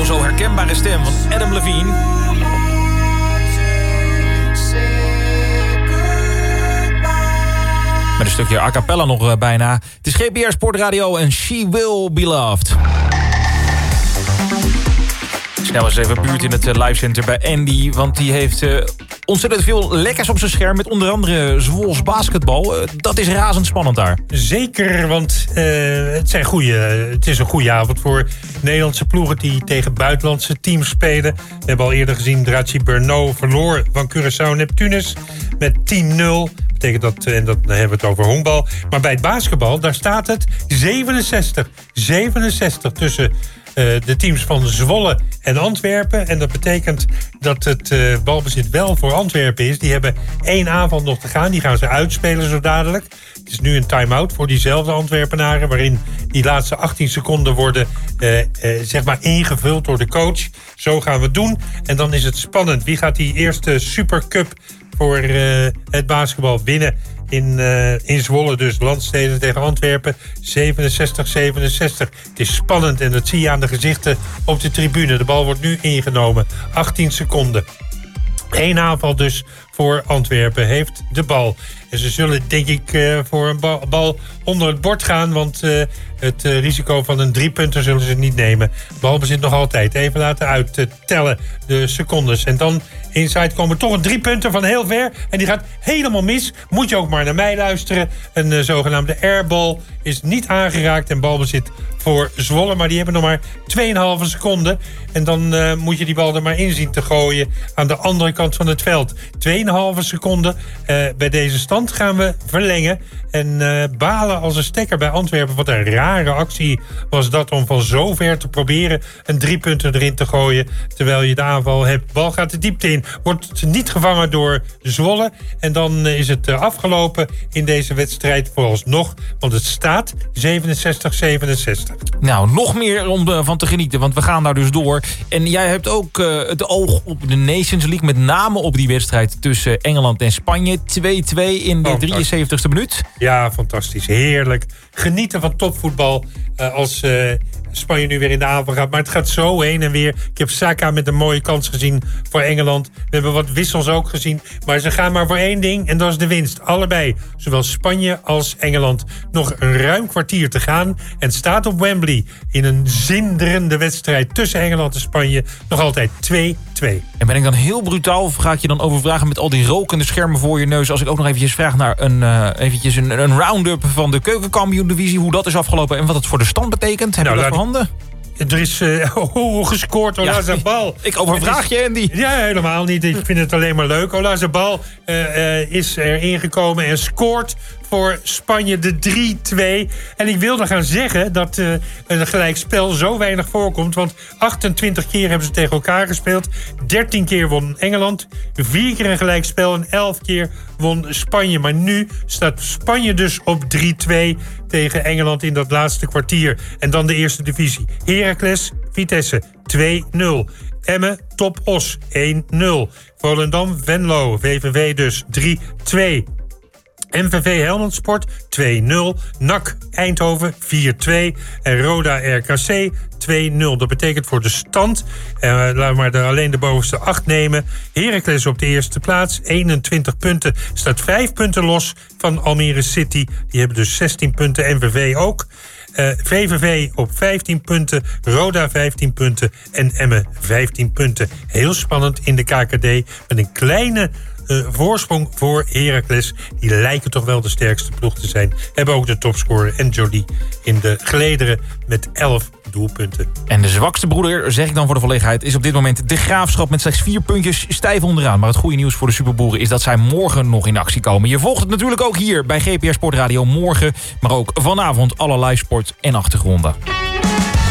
zo herkenbare stem van Adam Levine. Met een stukje a cappella nog bijna. Het is GPR Sportradio en She Will Be Loved. Snel eens even buurt in het livecenter bij Andy. Want die heeft ontzettend veel lekkers op zijn scherm. Met onder andere Zwols basketbal. Dat is razendspannend daar. Zeker, want het is een goede avond voor Nederlandse ploegen die tegen buitenlandse teams spelen. We hebben al eerder gezien Draci Brno verloor van Curaçao Neptunus met 10-0. Betekent dat, en dan hebben we het over honkbal. Maar bij het basketbal, daar staat het 67 tussen de teams van Zwolle en Antwerpen. En dat betekent dat het balbezit wel voor Antwerpen is. Die hebben 1 avond nog te gaan. Die gaan ze uitspelen zo dadelijk. Het is nu een time-out voor diezelfde Antwerpenaren, waarin die laatste 18 seconden worden zeg maar ingevuld door de coach. Zo gaan we het doen. En dan is het spannend. Wie gaat die eerste Supercup voor het basketbal winnen in Zwolle? Dus Landsteden tegen Antwerpen, 67-67. Het is spannend en dat zie je aan de gezichten op de tribune. De bal wordt nu ingenomen. 18 seconden. 1 aanval dus voor Antwerpen heeft de bal. En ze zullen denk ik voor een bal onder het bord gaan, want het risico van een 3-punter zullen ze niet nemen. De balbezit nog altijd. Even laten uittellen de secondes. En dan inside komen toch een 3-punter van heel ver. En die gaat helemaal mis. Moet je ook maar naar mij luisteren. Een zogenaamde airball is niet aangeraakt en balbezit voor Zwolle. Maar die hebben nog maar 2,5 seconden. En dan moet je die bal er maar in zien te gooien aan de andere kant van het veld. 2,5 seconden. Bij deze stand gaan we verlengen. En balen als een stekker bij Antwerpen. Wat een rare actie was dat om van zo ver te proberen een 3-punter erin te gooien. Terwijl je de aanval hebt. Bal gaat de diepte in. Wordt niet gevangen door Zwolle. En dan is het afgelopen in deze wedstrijd vooralsnog. Want het staat 67-67. Nou, nog meer om van te genieten. Want we gaan daar dus door. En jij hebt ook het oog op de Nations League. Met name op die wedstrijd tussen Engeland en Spanje. 2-2 in de 73ste minuut. Ja, fantastisch. Heerlijk. Genieten van topvoetbal als Spanje nu weer in de aanval gaat. Maar het gaat zo heen en weer. Ik heb Saka met een mooie kans gezien voor Engeland. We hebben wat wissels ook gezien. Maar ze gaan maar voor één ding en dat is de winst. Allebei. Zowel Spanje als Engeland. Nog een ruim kwartier te gaan. En staat op Wembley in een zinderende wedstrijd tussen Engeland en Spanje nog altijd 2-2. En ben ik dan heel brutaal of ga ik je dan overvragen met al die rokende schermen voor je neus als ik ook nog eventjes vraag naar een round-up van de Keukenkampioen-divisie, hoe dat is afgelopen en wat het voor de stand betekent? Heb je dat voorhanden? Er is gescoord, Olazabal. Ik overvraag je, Andy. Ja, helemaal niet. Ik vind het alleen maar leuk. Olazabal is er ingekomen en scoort voor Spanje de 3-2. En ik wilde gaan zeggen dat een gelijkspel zo weinig voorkomt. Want 28 keer hebben ze tegen elkaar gespeeld. 13 keer won Engeland. 4 keer een gelijkspel en 11 keer won Spanje. Maar nu staat Spanje dus op 3-2 tegen Engeland in dat laatste kwartier. En dan de eerste divisie. Heracles, Vitesse 2-0. Emmen, Top Os 1-0. Volendam, Venlo, VVV dus 3-2. MVV Helmond Sport 2-0. NAC Eindhoven 4-2. En Roda RKC 2-0. Dat betekent voor de stand, laten we maar alleen de bovenste 8 nemen. Heracles op de eerste plaats, 21 punten. Staat 5 punten los van Almere City. Die hebben dus 16 punten. MVV ook. VVV op 15 punten, Roda 15 punten en Emmen 15 punten. Heel spannend in de KKD met een kleine voorsprong voor Heracles. Die lijken toch wel de sterkste ploeg te zijn. Hebben ook de topscorer en Jody in de gelederen met 11 doelpunten. En de zwakste broeder, zeg ik dan voor de volledigheid, is op dit moment de Graafschap met slechts 4 puntjes stijf onderaan. Maar het goede nieuws voor de Superboeren is dat zij morgen nog in actie komen. Je volgt het natuurlijk ook hier bij GPR Sportradio morgen, maar ook vanavond alle live sport en achtergronden.